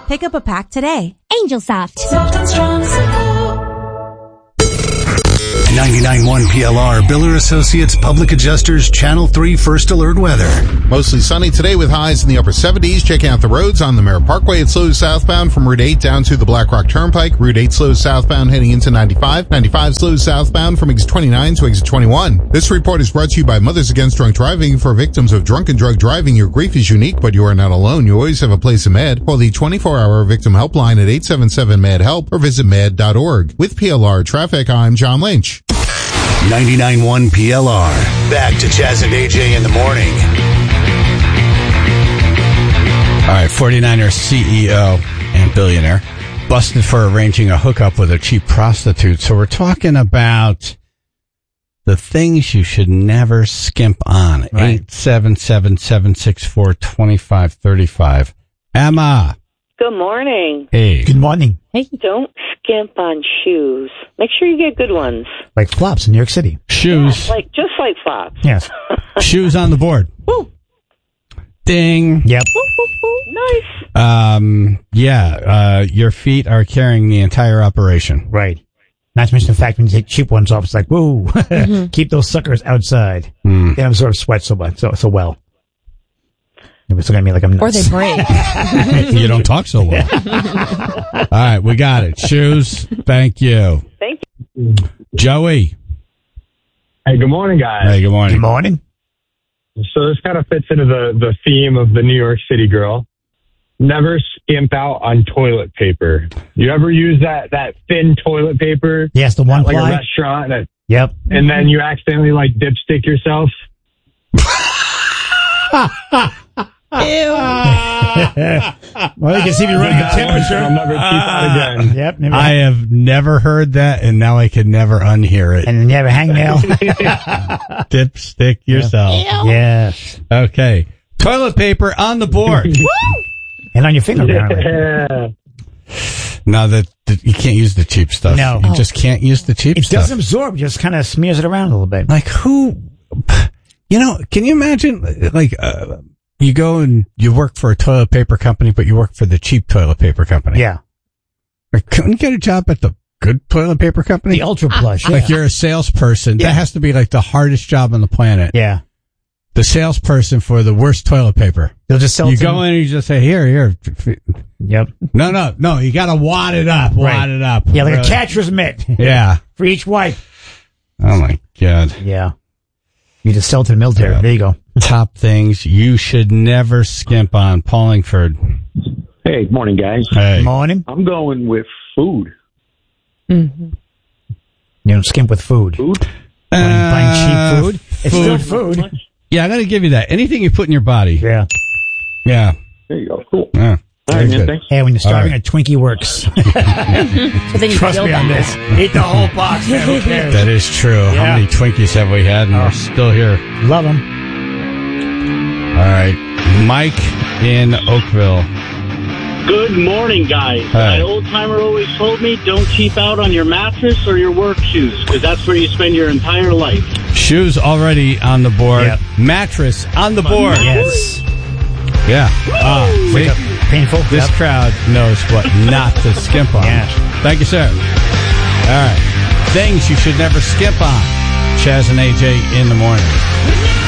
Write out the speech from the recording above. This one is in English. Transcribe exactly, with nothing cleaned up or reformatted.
Pick up a pack today. Angel Soft. Soft and strong, simple. ninety-nine point one P L R, Biller Associates Public Adjusters, Channel three First Alert Weather. Mostly sunny today with highs in the upper seventies. Checking out the roads on the Merritt Parkway. It slows southbound from Route eight down to the Black Rock Turnpike. Route eight slows southbound heading into ninety-five. ninety-five slows southbound from exit twenty-nine to exit twenty-one. This report is brought to you by Mothers Against Drunk Driving. For victims of drunk and drug driving, your grief is unique, but you are not alone. You always have a place in Med. Call the twenty-four hour victim helpline at eight seven seven M E D help or visit med dot org. With P L R Traffic, I'm John Lynch. ninety-nine point one P L R. Back to Chaz and A J in the morning. All right, forty-niner C E O and billionaire busted for arranging a hookup with a cheap prostitute. So we're talking about the things you should never skimp on. Right. eight seven seven, seven six four, two five three five. Emma. Good morning. Hey. Good morning. Hey. Don't skimp on shoes. Make sure you get good ones. Like flops in New York City. Shoes. Yeah, like just like flops. Yes. Shoes on the board. Woo. Ding. Yep. Nice. Um, yeah, uh, your feet are carrying the entire operation. Right. Not to mention the fact when you take cheap ones off, it's like, woo, mm-hmm. Keep those suckers outside. Mm. They don't absorb sweat so much, so, so well. It was looking at me like I'm nuts. Or they break. You don't talk so well. All right, we got it. Shoes. Thank you. Thank you. Joey. Hey, good morning, guys. Hey, good morning. Good morning. So this kind of fits into the, the theme of the New York City girl. Never skimp out on toilet paper. You ever use that, that thin toilet paper? Yes, the one at, like ply. a restaurant. And, Yep. and then you accidentally like dipstick yourself. Ew. Well, you can see me running the temperature. I'll never keep that again. Yep. Never. I have never heard that, and now I can never unhear it. And then you have a hangnail. Dipstick yourself. Yes. Okay. Toilet paper on the board. And on your finger, apparently. Yeah. No, that, that you can't use the cheap stuff. No. You just can't use the cheap It stuff. doesn't absorb, just kind of smears it around a little bit. Like who, you know, can you imagine, like, uh, you go and you work for a toilet paper company, but you work for the cheap toilet paper company. Yeah. Or couldn't you get a job at the good toilet paper company? The Ultra Plush. Like Yeah. you're a salesperson. Yeah. That has to be like the hardest job on the planet. Yeah. The salesperson for the worst toilet paper. They'll just sell You it to go them. in and you just say, here, here. Yep. No, no, no. You got to wad it up. Wad Right. it up. Yeah, like Really. a catcher's mitt. Yeah. For each wipe. Oh, my God. Yeah. You just sell it to the military. Yeah. There you go. Top things you should never skimp on. Paul Langford. Hey, good morning, guys. Hey. Morning. I'm going with food. Mm-hmm. You don't skimp with food. Food? Buying, Uh, buying cheap food. It's food. still food. Yeah, I'm going to give you that. Anything you put in your body. Yeah. Yeah. There you go. Cool. Yeah. All Very right, man. good. Thanks. Hey, when you're starving, All a Twinkie works. So then you Trust feel me on better. this. Eat the whole box, man. Who cares? That is true. How Yeah. many Twinkies have we had and Oh. we're still here? Love them. All right. Mike in Oakville. Good morning, guys. Hi. My old timer always told me don't cheap out on your mattress or your work shoes because that's where you spend your entire life. Shoes already on the board. Yep. Mattress on the board. Yes. Yeah. Ah, see? Painful. This Yep. crowd knows what not to skimp on. Yes. Thank you, sir. All right. Things you should never skip on. Chaz and A J in the morning.